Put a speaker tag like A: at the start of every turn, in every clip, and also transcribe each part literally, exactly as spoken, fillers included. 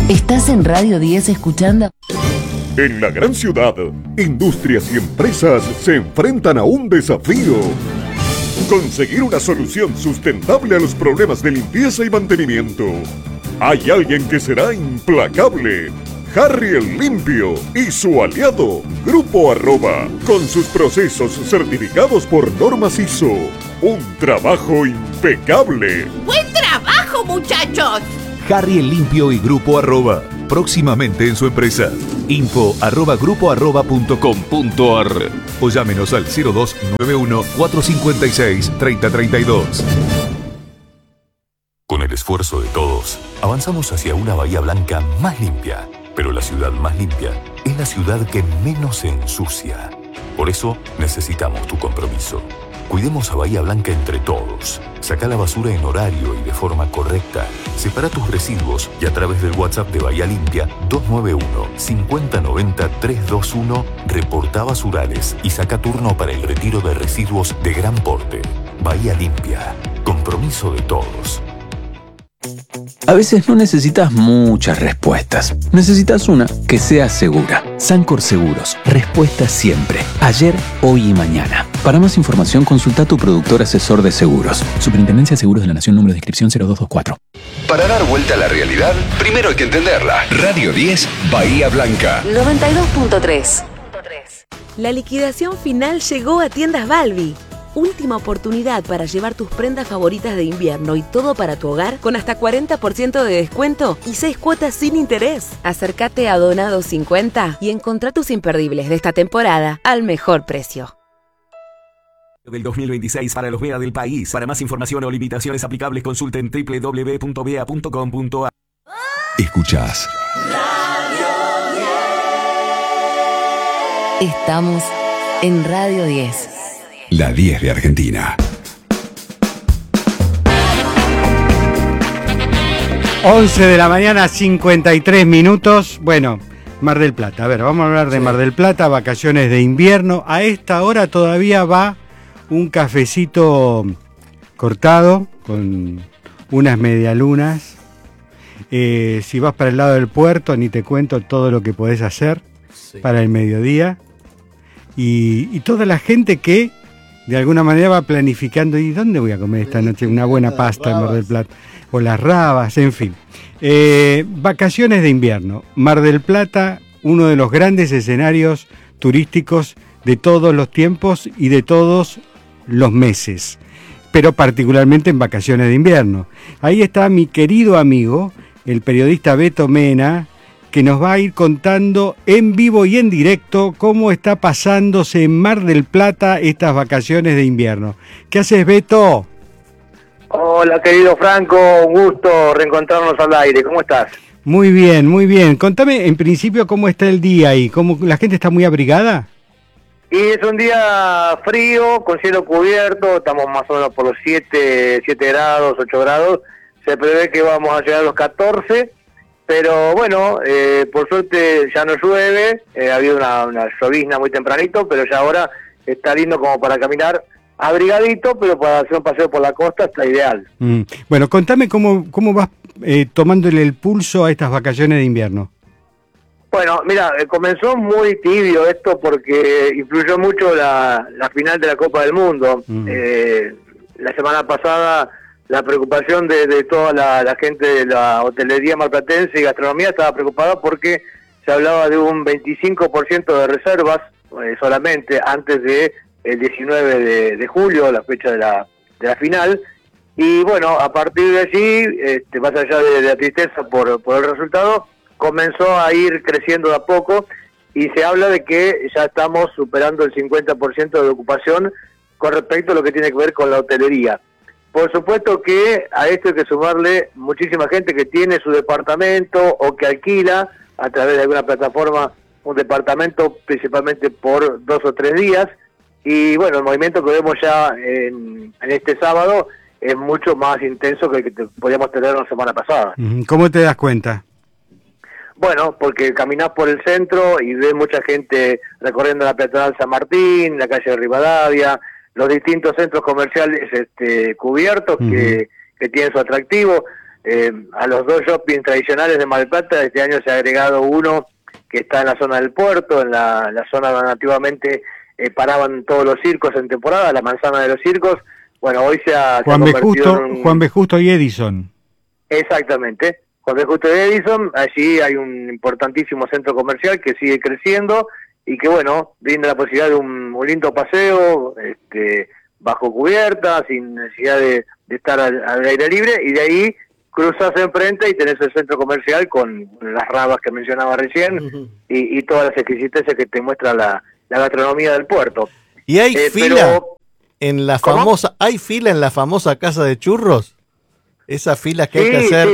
A: ¿Estás en Radio diez escuchando?
B: En la gran ciudad, industrias y empresas se enfrentan a un desafío. Conseguir una solución sustentable a los problemas de limpieza y mantenimiento. Hay alguien que será implacable. Harry el Limpio y su aliado, Grupo Arroba, con sus procesos certificados por normas I S O. Un trabajo impecable.
C: ¡Buen trabajo, muchachos!
D: Harry el Limpio y Grupo Arroba, próximamente en su empresa. Info arroba grupo arroba punto com punto ar o llámenos al cero dos nueve uno, cuatro cinco seis, tres cero tres dos.
E: Con el esfuerzo de todos, avanzamos hacia una Bahía Blanca más limpia. Pero la ciudad más limpia es la ciudad que menos se ensucia. Por eso necesitamos tu compromiso. Cuidemos a Bahía Blanca entre todos. Saca la basura en horario y de forma correcta. Separa tus residuos y a través del WhatsApp de Bahía Limpia dos nueve uno, cinco cero nueve cero, tres dos uno reporta basurales y saca turno para el retiro de residuos de gran porte. Bahía Limpia. Compromiso de todos.
F: A veces no necesitas muchas respuestas. Necesitas una que sea segura. Sancor Seguros. Respuesta siempre. Ayer, hoy y mañana. Para más información, consulta a tu productor asesor de seguros. Superintendencia de Seguros de la Nación, número de inscripción cero dos dos cuatro.
G: Para dar vuelta a la realidad, primero hay que entenderla. Radio diez, Bahía Blanca.
A: noventa y dos punto tres.
H: La liquidación final llegó a Tiendas Balbi. Última oportunidad para llevar tus prendas favoritas de invierno y todo para tu hogar con hasta cuarenta por ciento de descuento y seis cuotas sin interés. Acércate a Donado cincuenta y encontrá tus imperdibles de esta temporada al mejor precio.
I: Del dos mil veintiséis para los B E A del país. Para más información o limitaciones aplicables consulten doble u doble u doble u punto b e a punto com punto a r.
G: Escuchás
A: Estamos en Radio diez.
G: la diez de Argentina.
J: once de la mañana, cincuenta y tres minutos. Bueno, Mar del Plata. A ver, vamos a hablar de sí. Mar del Plata, vacaciones de invierno. A esta hora todavía va un cafecito cortado con unas medialunas. Eh, si vas para el lado del puerto, ni te cuento todo lo que podés hacer sí. para el mediodía. Y, y toda la gente que de alguna manera va planificando, ¿y dónde voy a comer esta noche? Una buena pasta en Mar del Plata. O las rabas, en fin. Eh, vacaciones de invierno. Mar del Plata, uno de los grandes escenarios turísticos de todos los tiempos y de todos los meses. Pero particularmente en vacaciones de invierno. Ahí está mi querido amigo, el periodista Beto Mena, que nos va a ir contando en vivo y en directo cómo está pasándose en Mar del Plata estas vacaciones de invierno. ¿Qué haces, Beto?
K: Hola, querido Franco, un gusto reencontrarnos al aire. ¿Cómo estás?
J: Muy bien, muy bien. Contame en principio cómo está el día ahí. ¿Cómo, ¿La gente está muy abrigada?
K: Y es un día frío, con cielo cubierto, estamos más o menos por los siete grados, ocho grados. Se prevé que vamos a llegar a los catorce. Pero bueno, eh, por suerte ya no llueve, eh, ha habido una, una llovizna muy tempranito, pero ya ahora está lindo como para caminar abrigadito, pero para hacer un paseo por la costa está ideal.
J: Mm. Bueno, contame cómo, cómo vas eh, tomándole el pulso a estas vacaciones de invierno.
K: Bueno, mira, eh, comenzó muy tibio esto porque influyó mucho la, la final de la Copa del Mundo. Mm. Eh, la semana pasada la preocupación de, de toda la, la gente de la hotelería marplatense y gastronomía estaba preocupada porque se hablaba de un veinticinco por ciento de reservas eh, solamente antes de el diecinueve de, de julio, la fecha de la, de la final. Y bueno, a partir de allí, este, más allá de, de la tristeza por, por el resultado, comenzó a ir creciendo de a poco y se habla de que ya estamos superando el cincuenta por ciento de ocupación con respecto a lo que tiene que ver con la hotelería. Por supuesto que a esto hay que sumarle muchísima gente que tiene su departamento o que alquila a través de alguna plataforma un departamento principalmente por dos o tres días. Y bueno, el movimiento que vemos ya en, en este sábado es mucho más intenso que el que te, podíamos tener la semana pasada.
J: ¿Cómo te das cuenta?
K: Bueno, porque caminás por el centro y ves mucha gente recorriendo la peatonal San Martín, la calle de Rivadavia, los distintos centros comerciales este, cubiertos uh-huh. que, que tienen su atractivo. eh, a los dos shoppings tradicionales de Mar del Plata. Este año se ha agregado uno que está en la zona del puerto, en la, la zona donde antiguamente eh, paraban todos los circos en temporada, la manzana de los circos. Bueno, hoy se ha,
J: Juan
K: se
J: B.
K: ha
J: Justo,
K: en un...
J: Juan B. Justo y Edison.
K: Exactamente, Juan B. Justo y Edison. Allí hay un importantísimo centro comercial que sigue creciendo y que, bueno, brinda la posibilidad de un, un lindo paseo, este, bajo cubierta, sin necesidad de, de estar al, al aire libre, y de ahí cruzas enfrente y tenés el centro comercial con las rabas que mencionaba recién, uh-huh. y, y todas las exquisiteces que te muestra la, la gastronomía del puerto.
L: ¿Y hay
K: eh,
L: fila
K: pero,
L: en la
K: ¿cómo?
L: famosa, hay fila en la famosa casa de churros? Esas filas que
K: sí,
L: hay que hacer.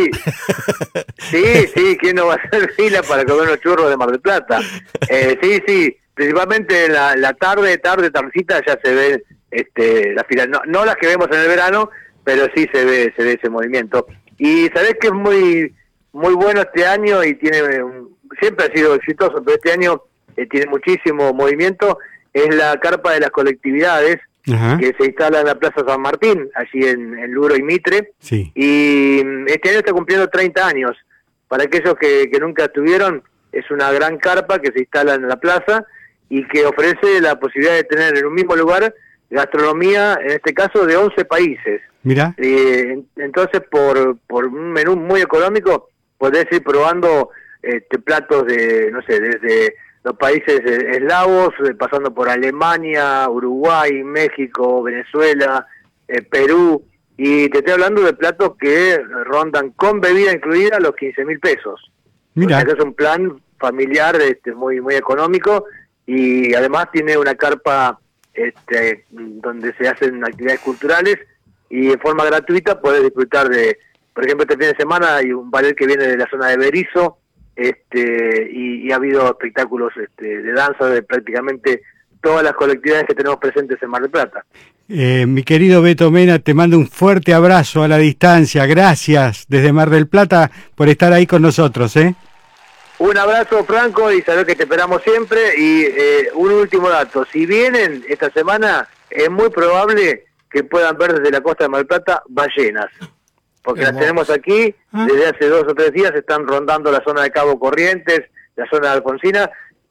K: Sí, sí, sí, ¿quién no va a hacer fila para comer unos churros de Mar del Plata? Eh, sí, sí, principalmente en la, la tarde, tarde, tardecita ya se ve este, la fila. No, no las que vemos en el verano, pero sí se ve, se ve ese movimiento. Y sabés que es muy, muy bueno este año y tiene, siempre ha sido exitoso, pero este año eh, tiene muchísimo movimiento. Es la carpa de las colectividades. Ajá. Que se instala en la Plaza San Martín, allí en, en Luro y Mitre,
J: sí.
K: Y este año está cumpliendo treinta años. Para aquellos que, que nunca estuvieron, es una gran carpa que se instala en la plaza y que ofrece la posibilidad de tener en un mismo lugar gastronomía, en este caso de once países.
J: Mira.
K: Eh, entonces, por, por un menú muy económico, podés ir probando este, platos de, no sé, desde los países eslavos, eh, pasando por Alemania, Uruguay, México, Venezuela, eh, Perú, y te estoy hablando de platos que rondan con bebida incluida los quince mil pesos.
J: Mira.
K: O sea que es un plan familiar este, muy muy económico, y además tiene una carpa este, donde se hacen actividades culturales, y en forma gratuita podés disfrutar de, por ejemplo, este fin de semana hay un ballet que viene de la zona de Berizo, este y, y ha habido espectáculos este, de danza de prácticamente todas las colectividades que tenemos presentes en Mar del Plata.
J: Eh, mi querido Beto Mena, te mando un fuerte abrazo a la distancia. Gracias desde Mar del Plata por estar ahí con nosotros, ¿eh?
K: Un abrazo, Franco, y sabés que te esperamos siempre. Y eh, un último dato, si vienen esta semana, es muy probable que puedan ver desde la costa de Mar del Plata ballenas, porque las tenemos aquí, desde hace dos o tres días están rondando la zona de Cabo Corrientes, la zona de Alfonsina,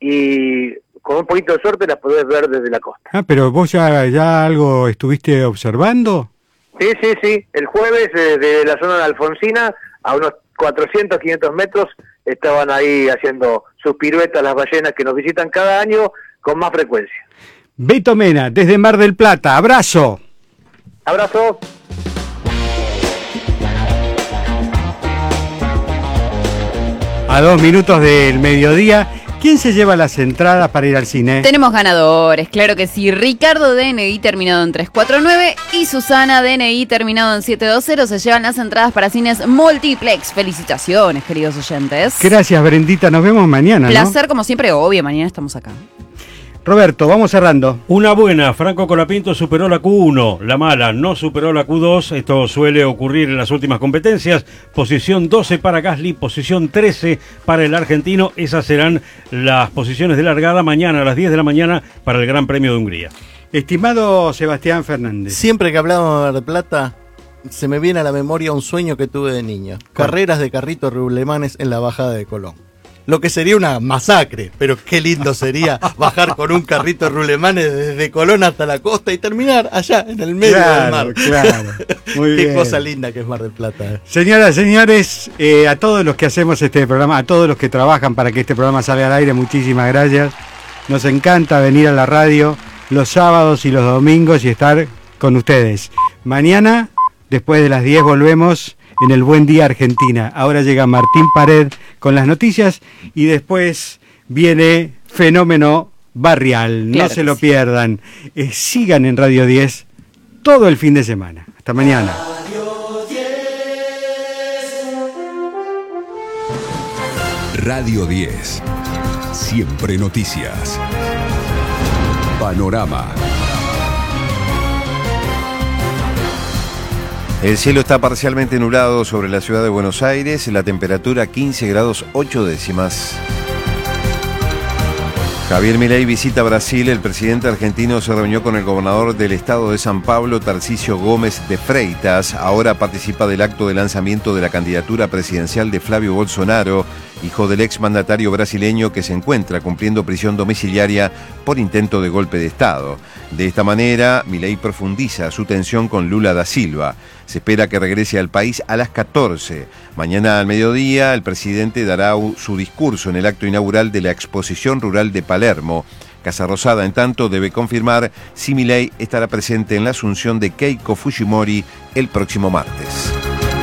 K: y con un poquito de suerte las podés ver desde la costa.
J: Ah, pero vos ya, ya algo estuviste observando.
K: Sí, sí, sí. El jueves, eh, de la zona de Alfonsina, a unos cuatrocientos, quinientos metros, estaban ahí haciendo sus piruetas las ballenas que nos visitan cada año con más frecuencia.
J: Beto Mena, desde Mar del Plata. Abrazo.
K: Abrazo.
J: A dos minutos del mediodía, ¿quién se lleva las entradas para ir al cine?
M: Tenemos ganadores, claro que sí. Ricardo D N I terminado en tres cuatro nueve y Susana D N I terminado en siete dos cero se llevan las entradas para cines Multiplex. Felicitaciones, queridos oyentes.
J: Gracias, Brendita. Nos vemos mañana, ¿no?
M: Placer, como siempre, obvio. Mañana estamos acá.
J: Roberto, vamos cerrando.
N: Una buena, Franco Colapinto superó la Q uno, la mala no superó la Q dos, esto suele ocurrir en las últimas competencias. Posición doce para Gasly, posición trece para el argentino, esas serán las posiciones de largada mañana a las diez de la mañana para el Gran Premio de Hungría.
J: Estimado Sebastián Fernández.
L: Siempre que hablamos de Mar del Plata, se me viene a la memoria un sueño que tuve de niño. Carreras de carritos rulemanes en la bajada de Colón. Lo que sería una masacre, pero qué lindo sería bajar con un carrito rulemanes desde Colón hasta la costa y terminar allá en el medio
J: claro,
L: del mar.
J: Claro, muy
L: qué
J: bien.
L: cosa linda que es Mar del Plata.
J: Señoras, señores, eh, a todos los que hacemos este programa, a todos los que trabajan para que este programa salga al aire, muchísimas gracias. Nos encanta venir a la radio los sábados y los domingos y estar con ustedes. Mañana, después de las diez, volvemos en el Buen Día Argentina. Ahora llega Martín Pared con las noticias y después viene Fenómeno Barrial. No claro se lo sí. pierdan. Eh, sigan en Radio diez todo el fin de semana. Hasta mañana.
G: Radio diez. Siempre noticias. Panorama.
O: El cielo está parcialmente nublado sobre la ciudad de Buenos Aires, la temperatura quince grados ocho décimas. Javier Milei visita Brasil. El presidente argentino se reunió con el gobernador del estado de San Pablo, Tarcísio Gómez de Freitas. Ahora participa del acto de lanzamiento de la candidatura presidencial de Flavio Bolsonaro, hijo del exmandatario brasileño que se encuentra cumpliendo prisión domiciliaria por intento de golpe de Estado. De esta manera, Milei profundiza su tensión con Lula da Silva. Se espera que regrese al país a las catorce. Mañana al mediodía, el presidente dará su discurso en el acto inaugural de la Exposición Rural de Palermo. Casa Rosada, en tanto, debe confirmar si Milei estará presente en la asunción de Keiko Fujimori el próximo martes.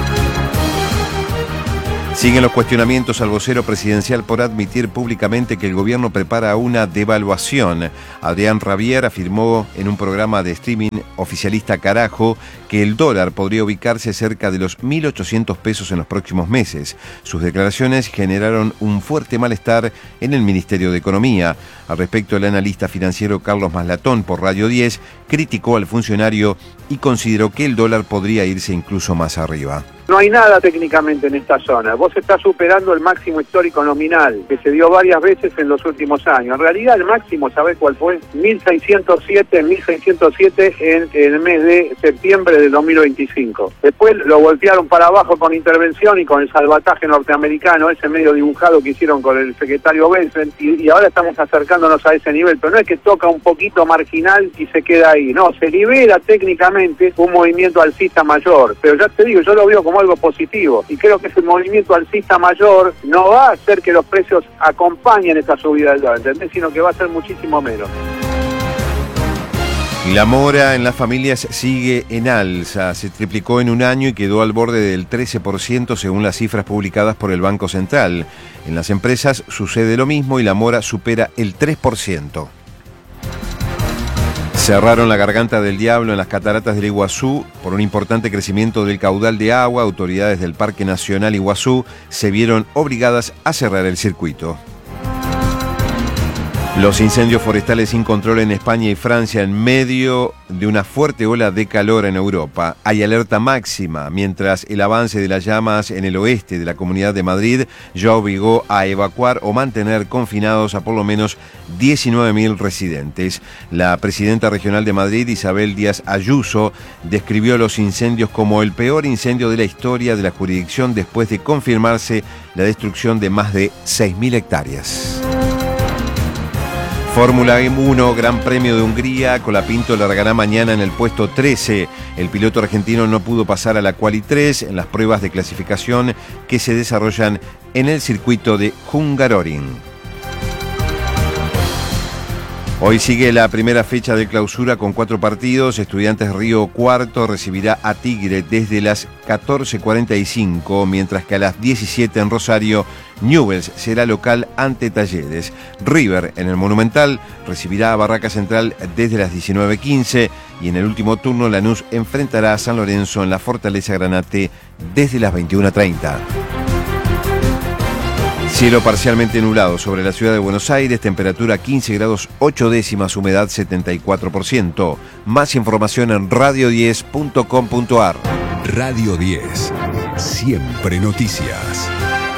O: Siguen los cuestionamientos al vocero presidencial por admitir públicamente que el gobierno prepara una devaluación. Adrián Rabier afirmó en un programa de streaming oficialista Carajo que el dólar podría ubicarse cerca de los mil ochocientos pesos en los próximos meses. Sus declaraciones generaron un fuerte malestar en el Ministerio de Economía. Al respecto, el analista financiero Carlos Maslatón por Radio diez criticó al funcionario y consideró que el dólar podría irse incluso más arriba.
P: No hay nada técnicamente en esta zona. Vos estás superando el máximo histórico nominal, que se dio varias veces en los últimos años. En realidad el máximo, ¿sabés cuál fue? mil seiscientos siete en, en el mes de septiembre del dos mil veinticinco. Después lo golpearon para abajo con intervención y con el salvataje norteamericano, ese medio dibujado que hicieron con el secretario Benson, y, y ahora estamos acercándonos a ese nivel. Pero no es que toca un poquito marginal y se queda ahí. No, se libera técnicamente un movimiento alcista mayor. Pero ya te digo, yo lo veo como algo positivo y creo que ese movimiento alcista mayor no va a hacer que los precios acompañen esa subida del dólar, ¿entendés? Sino que va a ser muchísimo menos.
O: La mora en las familias sigue en alza, se triplicó en un año y quedó al borde del trece por ciento según las cifras publicadas por el Banco Central. En las empresas sucede lo mismo y la mora supera el tres por ciento. Cerraron la Garganta del Diablo en las cataratas del Iguazú por un importante crecimiento del caudal de agua. Autoridades del Parque Nacional Iguazú se vieron obligadas a cerrar el circuito. Los incendios forestales sin control en España y Francia en medio de una fuerte ola de calor en Europa. Hay alerta máxima, mientras el avance de las llamas en el oeste de la Comunidad de Madrid ya obligó a evacuar o mantener confinados a por lo menos diecinueve mil residentes. La presidenta regional de Madrid, Isabel Díaz Ayuso, describió los incendios como el peor incendio de la historia de la jurisdicción después de confirmarse la destrucción de más de seis mil hectáreas. Fórmula uno, Gran Premio de Hungría, Colapinto largará mañana en el puesto trece. El piloto argentino no pudo pasar a la Quali tres en las pruebas de clasificación que se desarrollan en el circuito de Hungaroring. Hoy sigue la primera fecha de clausura con cuatro partidos. Estudiantes Río Cuarto recibirá a Tigre desde las catorce cuarenta y cinco, mientras que a las diecisiete en Rosario, Newell's será local ante Talleres. River en el Monumental recibirá a Barraca Central desde las diecinueve quince y en el último turno Lanús enfrentará a San Lorenzo en la Fortaleza Granate desde las veintiuna treinta. Cielo parcialmente nublado sobre la ciudad de Buenos Aires, temperatura quince grados ocho décimas, humedad setenta y cuatro por ciento. Más información en radio diez punto com punto ar.
G: Radio diez, siempre noticias.